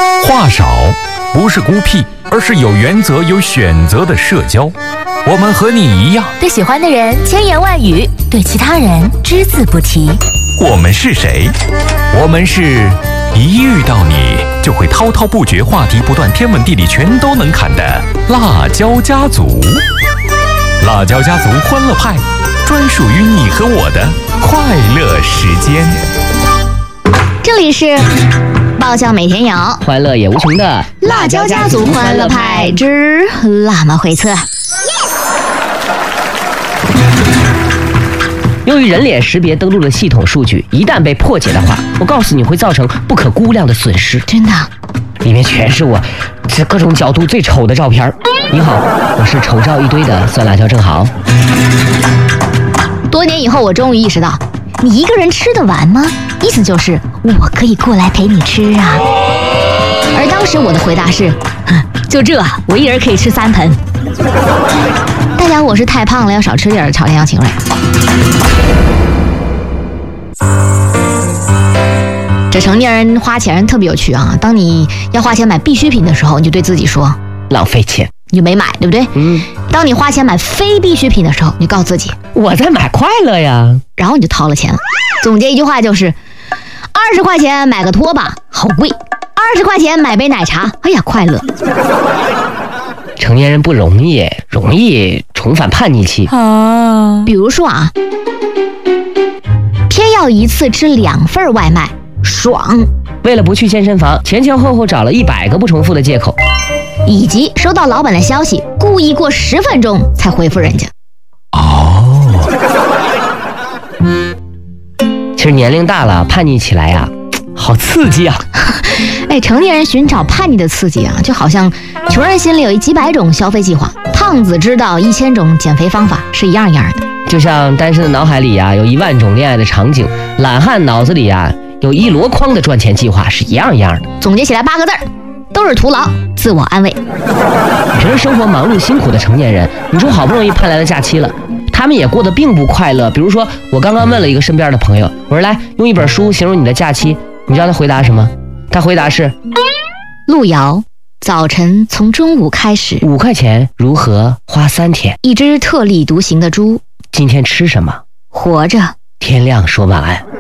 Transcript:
话少不是孤僻，而是有原则、有选择的社交。我们和你一样， 对喜欢的人千言万语，对其他人只字不提。 我们是谁？我们是一遇到你就会滔滔不绝、话题不断、天文地理全都能侃的辣椒家族。辣椒家族欢乐派，专属于你和我的快乐时间。 这里是爆笑每天有， 欢乐也无穷的辣椒家族欢乐派之辣妈会测。 由于人脸识别登录的系统数据一旦被破解的话，我告诉你会造成不可估量的损失。 真的？ 里面全是我这各种角度最丑的照片。你好，我是丑照一堆的酸辣椒正好。 多年以后，我终于意识到，你一个人吃得完吗？意思就是我可以过来陪你吃啊。而当时我的回答是，就这，我一人可以吃3盆。大家，我是太胖了，要少吃点朝天椒芹味。这成年人花钱特别有趣啊！当你要花钱买必需品的时候，你就对自己说浪费钱， 你就没买，对不对？当你花钱买非必需品的时候，你就告诉自己我在买快乐呀， 然后你就掏了钱了。总结一句话就是：20块钱买个拖把，好贵；20块钱买杯奶茶，哎呀，快乐。 成年人不容易重返叛逆期。 比如说啊，偏要一次吃2份外卖，爽。 为了不去健身房，前后找了100个不重复的借口， 以及收到老板的消息，故意过10分钟才回复人家。 其实年龄大了，叛逆起来呀，好刺激啊！ 成年人寻找叛逆的刺激啊，就好像穷人心里有几百种消费计划，胖子知道1000种减肥方法，是一样的。 就像单身的脑海里呀有1万种恋爱的场景，懒汉脑子里呀有1箩筐的赚钱计划，是一样的。 总结起来8个字，都是徒劳，自我安慰。 平时生活忙碌辛苦的成年人，你说好不容易盼来的假期了，他们也过得并不快乐。比如说，我刚刚问了一个身边的朋友，我说来用一本书形容你的假期，你知道他回答什么？他回答是： 路遥，早晨从中午开始 ，5块钱如何花3天？ 一只特立独行的猪， 今天吃什么？ 活着。 天亮说晚安。